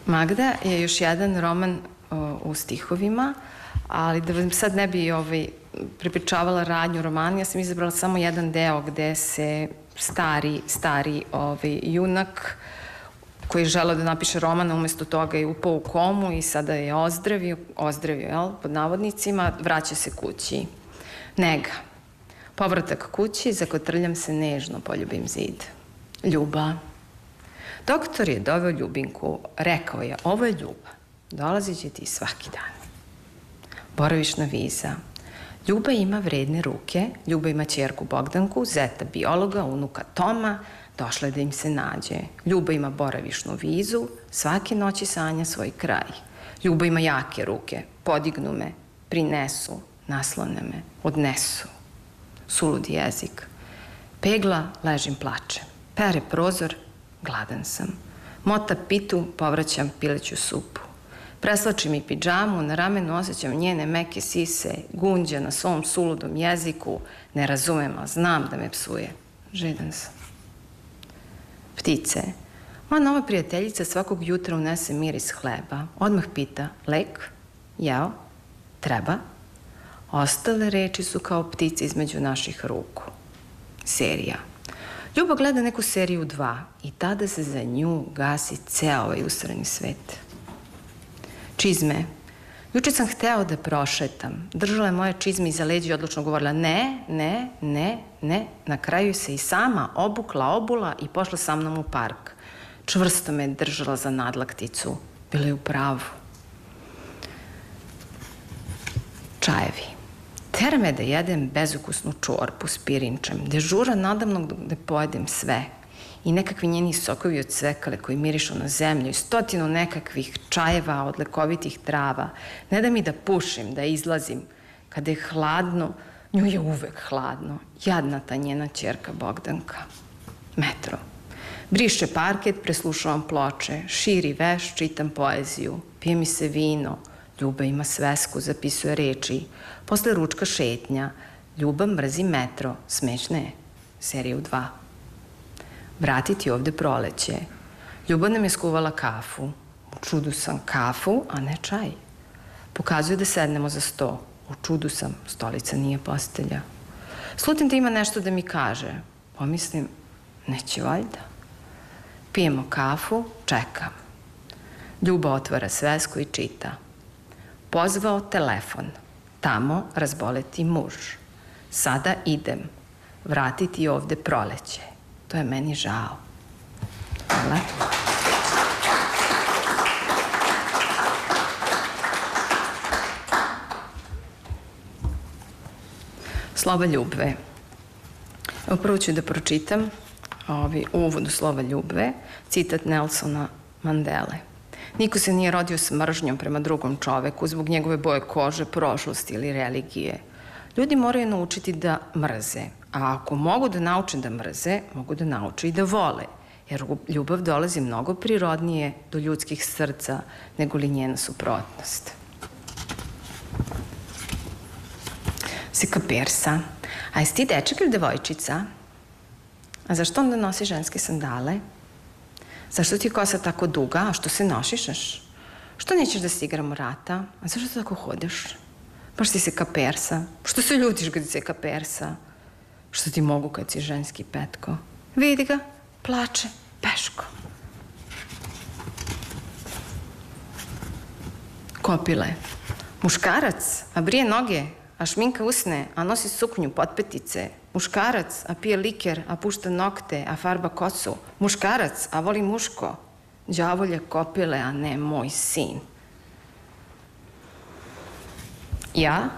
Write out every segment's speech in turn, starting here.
Magda je još jedan roman u stihovima, ali da vam sad ne bi prepričavala radnju romana, ja sam izabrala samo jedan deo gde se stari junak koji je želeo da napiše roman, umesto toga je upao u komu i sada je ozdravio, jel, pod navodnicima, vraća se kući. Nega. Povratak kući, zakotrljam se nežno, poljubim zid. Ljuba. Doktor je doveo Ljubinku, rekao je, ovo je Ljuba, dolazit će ti svaki dan. Boravišna viza. Ljuba ima vredne ruke, Ljuba ima ćerku Bogdanku, zeta biologa, unuka Toma, došla je da im se nađe. Ljuba ima boravišnu vizu, svake noći sanja svoj kraj. Ljuba ima jake ruke, podignu me, prinesu, naslone me, odnesu. Suludi jezik. Pegla, ležim, plačem. Pere prozor, gladan sam. Mota pitu, povraćam pileću supu. Preslači mi pidžamu, na ramenu osjećam njene meke sise, gunđa na svom suludom jeziku, ne razumem, a znam da me psuje. Žedan sam. Ptice. Moja nova prijateljica svakog jutra unese miris hleba. Odmah pita, lek? Jeo? Treba? Ostale reči su kao ptice između naših ruku. Serija. Ljuba gleda neku seriju 2 i tada se za nju gasi ceo ovaj usrani svet. Čizme. Juče sam hteo da prošetam. Držala je moje čizme iza leđa i odlučno govorila ne, ne, ne, ne. Na kraju se i sama obula i pošla sa mnom u park. Čvrsto me držala za nadlakticu. Bila je u pravu. Čajevi. Tera me da jedem bezukusnu čorpu s pirinčem. Dežura nadamno da pojedem sve. I nekakvi njeni sokovi od cvekale koji mirišu na zemlju i 100 nekakvih čajeva od lekovitih trava. Ne da mi da pušim, da izlazim. Kada je hladno, nju je uvek hladno. Jadna ta njena ćerka Bogdanka. Metro. Briše parket, preslušavam ploče. Širi veš, čitam poeziju. Pije mi se vino. Ljuba ima svesku, zapisuje reči. Posle ručka šetnja. Ljuba mrzi metro. Smešne je. Seriju 2. Vratiti ovde proleće. Ljuba nam je skuvala kafu. U čudu sam kafu, a ne čaj. Pokazuje da sednemo za sto. U čudu sam, stolica nije postelja. Slutim da ima nešto da mi kaže. Pomislim, neće valjda. Pijemo kafu, čekam. Ljuba otvara svesku i čita. Pozvao telefon. Tamo razboleti muž. Sada idem. Vratiti ovde proleće. To je meni žao. Hvala. Slova ljubve. Evo prvo ću da pročitam uvod u Slova ljubve, citat Nelsona Mandele. Niko se nije rodio s mržnjom prema drugom čoveku zbog njegove boje kože, prošlosti ili religije. Ljudi moraju naučiti da mrze, a ako mogu da nauče da mrze, mogu da nauče i da vole, jer ljubav dolazi mnogo prirodnije do ljudskih srca nego li njena suprotnost. Sika persa. A jesi ti dečak ili devojčica? A zašto onda nosi ženske sandale? Zašto ti je kosa tako duga? A što se nošišaš? Što nećeš da se igramo rata? A zašto tako hodeš? Baš si seka persa. Što se ljutiš kad si seka persa? Što ti mogu kad si ženski petko? Vidi ga, plače, peško. Kopile. Muškarac, a brije noge, a šminka usne, a nosi suknju, potpetice. Muškarac, a pije liker, a pušta nokte, a farba kosu. Muškarac, a voli muško. Đavolje kopile, a ne moj sin. Ja,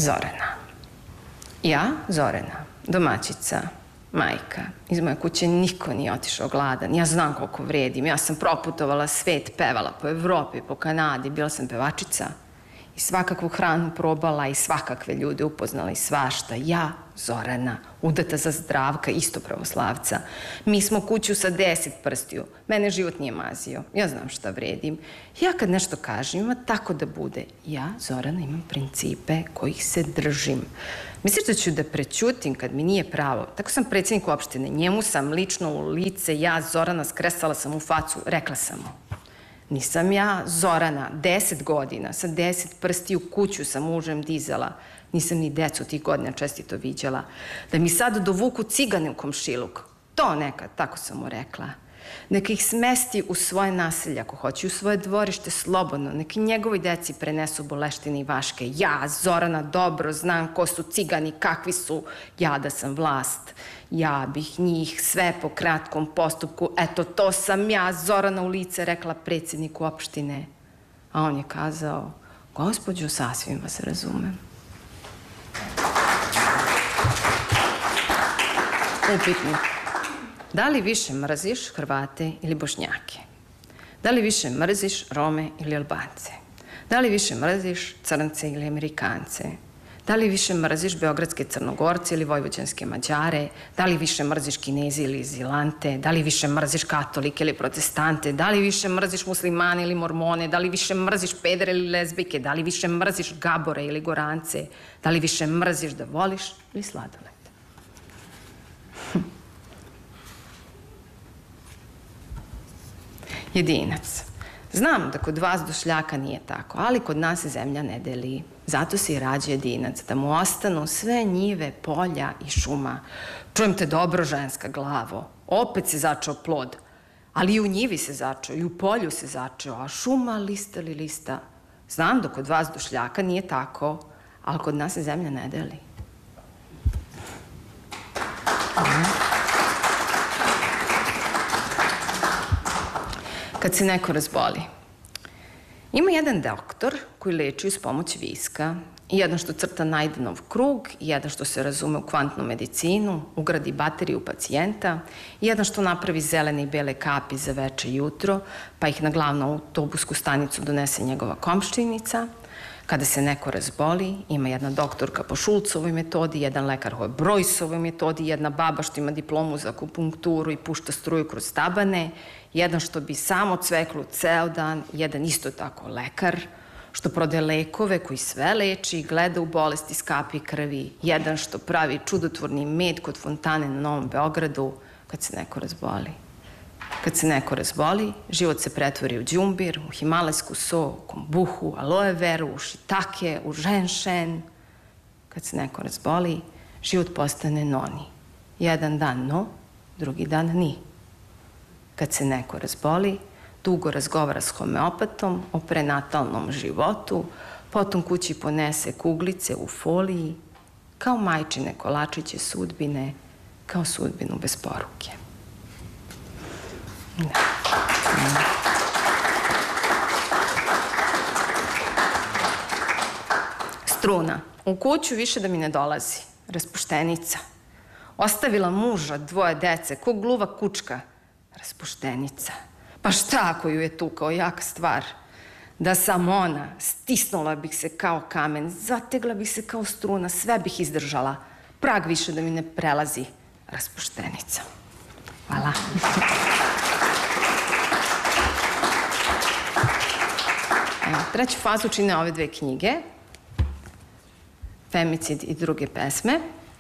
Zorana, domaćica, majka. Iz moje kuće niko nije otišao gladan. Ja znam koliko vredim. Ja sam proputovala svet, pevala po Evropi, po Kanadi. Bila sam pevačica i svakakvu hranu probala i svakakve ljude upoznala i svašta. Ja, Zorana, udata za Zdravka, isto pravoslavca. Mi smo kuću sa 10 prstiju. Mene život nije mazio. Ja znam šta vredim. Ja kad nešto kažem, ima tako da bude. Ja, Zorana, imam principe kojih se držim. Misliš da ću da prećutim kad mi nije pravo? Tako sam predsjednik opštine. Njemu sam lično u lice, ja, Zorana, skresala sam u facu. Rekla sam mu. Nisam ja Zorana, 10 godina, sa 10 prsti u kuću sa mužem dizala. Nisam ni decu tih godina čestito viđala. Da mi sad dovuku cigane u komšiluk. To nekad, tako sam mu rekla. Neka ih smesti u svoje naselje, ako hoće, u svoje dvorište slobodno. Neka njegovoj deci prenesu boleštine i vaške. Ja, Zorana, dobro znam ko su cigani, kakvi su. Ja da sam vlast. Ja bih njih sve po kratkom postupku. Eto, to sam ja, Zorana, u lice rekla predsjedniku opštine. A on je kazao, gospođo, sasvim vas razumem. Upitnik. Da li više mrziš Hrvate ili Bošnjake? Da li više mrziš Rome ili Albance? Da li više mrziš Crnce ili Amerikance? Da li više mrziš beogradske Crnogorce ili vojvođanske Mađare? Da li više mrziš Kineze ili Izilante? Da li više mrziš katolike ili protestante? Da li više mrziš muslimane ili mormone? Da li više mrziš pedere ili lezbijke? Da li više mrziš Gabore ili Gorance? Da li više mrziš da voliš ili sladoled? Jedinac. Znam da kod vas Došljaka nije tako, ali kod nas se zemlja ne deli. Zato se i rađa jedinac, da mu ostanu sve njive, polja i šuma. Čujem te dobro, ženska glavo. Opet se začeo plod. Ali i u njivi se začeo, i u polju se začeo, a šuma lista li lista. Znam da kod vas Došljaka nije tako, ali kod nas se zemlja ne deli. Kad se neko razboli. Ima jedan doktor koji leči uz pomoć viska, i jedan što crta Najdenov krug, i jedan što se razume u kvantnu medicinu, ugradi bateriju pacijenta, i jedan što napravi zelene i bele kapi za veče i jutro, pa ih na glavnu autobusku stanicu donese njegova komšinica. Kada se neko razboli, ima jedna doktorka po Šulcovoj metodi, jedan lekar po Brojsovoj metodi, jedna baba što ima diplomu za akupunkturu i pušta struju kroz tabane, jedan što bi samo cveklo ceo dan, jedan isto tako lekar, što prodaje lekove koji sve leči, gleda u bolesti s kapi krvi, jedan što pravi čudotvorni med kod fontane na Novom Beogradu, kad se neko razboli. Kad se neko razboli, život se pretvori u đumbir, u himalajsku so, u kombuhu, aloe veru, u šitake, u ženšen. Kad se neko razboli, život postane noni. Jedan dan no, drugi dan ni. Kad se neko razboli, dugo razgovara s homeopatom o prenatalnom životu, potom kući ponese kuglice u foliji, kao majčine kolačiće sudbine, kao sudbinu bez poruke. Struna. U kuću više da mi ne dolazi. Raspuštenica. Ostavila muža, 2 dece, ko gluva kučka. Raspuštenica. Pa šta ako ju je tukao, jaka stvar? Da sam ona, stisnula bih se kao kamen, zategla bih se kao struna, sve bih izdržala. Prag više da mi ne prelazi. Raspuštenica. Hvala. Treću fazu čine ove 2 knjige, Femicid i druge pesme.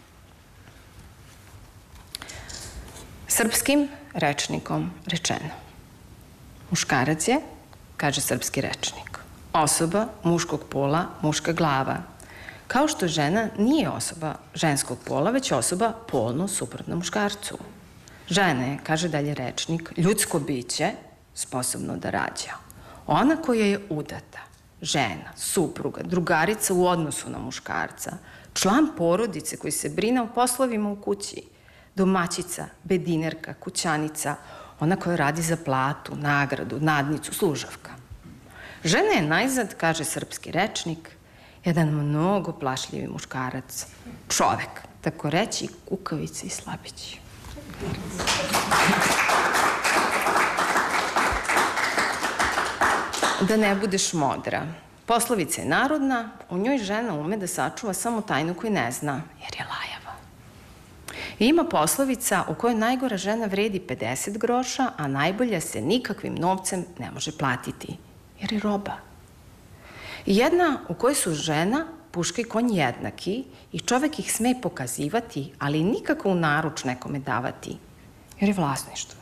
Srpskim rečnikom rečeno. Muškarac je, kaže srpski rečnik, osoba muškog pola, muška glava. Kao što žena nije osoba ženskog pola, već osoba polno suprotna muškarcu. Žena je, kaže dalje rečnik, ljudsko biće sposobno da rađa. Ona koja je udata, žena, supruga, drugarica u odnosu na muškarca, član porodice koji se brine o poslovima u kući, domaćica, bedinerka, kućanica, ona koja radi za platu, nagradu, nadnicu, služavka. Žena je najzad, kaže srpski rečnik, jedan mnogo plašljivi muškarac, čovek, tako reći kukavica i slabić. Da ne budeš modra. Poslovica je narodna, u njoj žena ume da sačuva samo tajnu koju ne zna, jer je lajava. I ima poslovica u kojoj najgora žena vredi 50 groša, a najbolja se nikakvim novcem ne može platiti, jer je roba. I jedna u kojoj su žena, puška i konj jednaki i čovek ih sme pokazivati, ali nikako u naruč nekome davati, jer je vlasništvo.